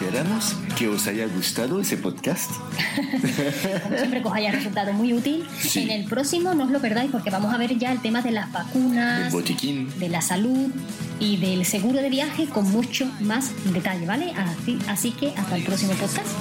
esperamos que os haya gustado ese podcast. Como siempre, que os haya resultado muy útil. Sí. En el próximo no os lo perdáis, porque vamos a ver ya el tema de las vacunas, El botiquín. de la salud y del seguro de viaje con mucho más detalle, ¿vale? Así que hasta el próximo podcast.